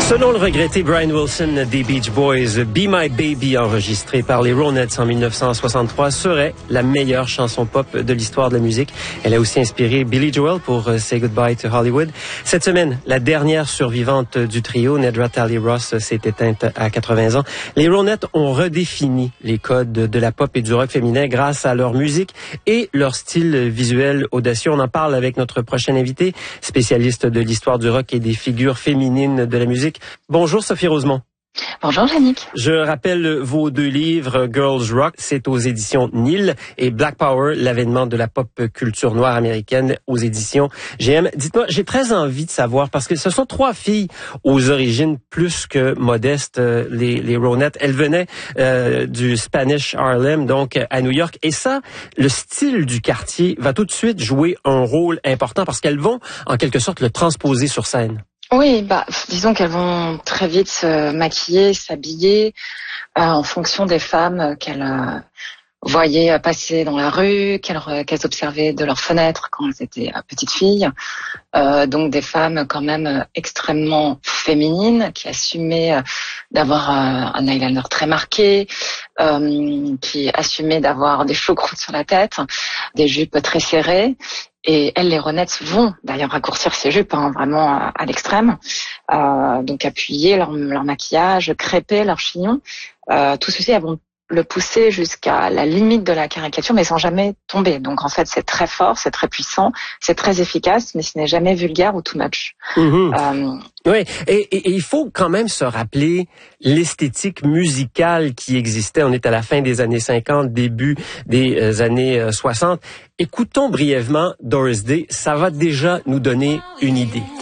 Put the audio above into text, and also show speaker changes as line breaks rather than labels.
Selon le regretté Brian Wilson des Beach Boys, Be My Baby, enregistré par les Ronettes en 1963, serait la meilleure chanson pop de l'histoire de la musique. Elle a aussi inspiré Billy Joel pour Say Goodbye to Hollywood. Cette semaine, la dernière survivante du trio, Nedra Talley Ross, s'est éteinte à 80 ans. Les Ronettes ont redéfini les codes de la pop et du rock féminin grâce à leur musique et leur style visuel audacieux. On en parle avec notre prochain invité, spécialiste de l'histoire du rock et des figures féminines de la musique. Bonjour Sophie Rosemont.
Bonjour Yannick.
Je rappelle vos deux livres, Girls Rock, c'est aux éditions Nil, et Black Power, l'avènement de la pop culture noire américaine, aux éditions GM. Dites-moi, j'ai très envie de savoir, parce que ce sont trois filles aux origines plus que modestes, les Ronettes. Elles venaient du Spanish Harlem, donc à New York, et ça, le style du quartier va tout de suite jouer un rôle important, parce qu'elles vont, en quelque sorte, le transposer sur scène.
Oui, disons qu'elles vont très vite se maquiller, s'habiller en fonction des femmes qu'elles voyaient passer dans la rue, qu'elles observaient de leurs fenêtres quand elles étaient petites filles. Donc des femmes quand même extrêmement féminines qui assumaient d'avoir un eyeliner très marqué, qui assumaient d'avoir des choucroutes sur la tête, des jupes très serrées. Et elles, les Ronettes, vont d'ailleurs raccourcir ces jupes, vraiment à l'extrême. Donc appuyer leur maquillage, crêper leur chignon. Tout ceci, elles vont le pousser jusqu'à la limite de la caricature, mais sans jamais tomber. Donc en fait, c'est très fort, c'est très puissant, c'est très efficace, mais ce n'est jamais vulgaire ou too much.
Oui, et il faut quand même se rappeler l'esthétique musicale qui existait. On est à la fin des années 50, début des années 60. Écoutons brièvement Doris Day, ça va déjà nous donner une idée.